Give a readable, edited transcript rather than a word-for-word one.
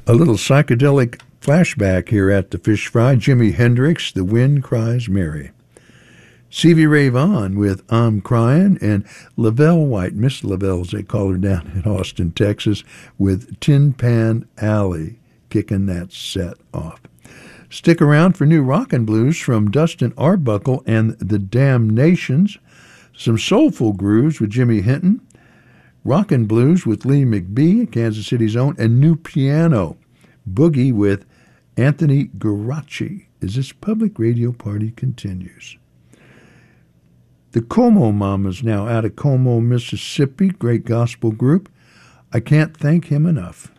A little psychedelic flashback here at the Fish Fry. Jimi Hendrix, The Wind Cries Mary. Stevie Ray Vaughan with I'm Crying, and Lavelle White, Miss Lavelle as they call her down in Austin, Texas, with Tin Pan Alley kicking that set off. Stick around for new rockin' blues from Dustin Arbuckle and the Damnations, some soulful grooves with Jimmy Hinton, rockin' blues with Lee McBee, Kansas City's own, and new piano, boogie with Anthony Garaci, as this public radio party continues. The Como Mamas now out of Como, Mississippi, great gospel group. I can't thank him enough.